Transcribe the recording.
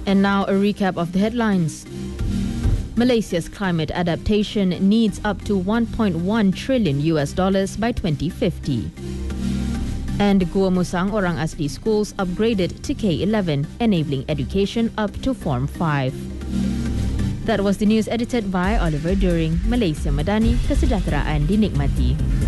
And now a recap of the headlines. Malaysia's climate adaptation needs up to $1.1 trillion by 2050. And Gua Musang Orang Asli schools upgraded to K11, enabling education up to Form 5. That was the news edited by Oliver During. Malaysia Madani, kesejahteraan dinikmati.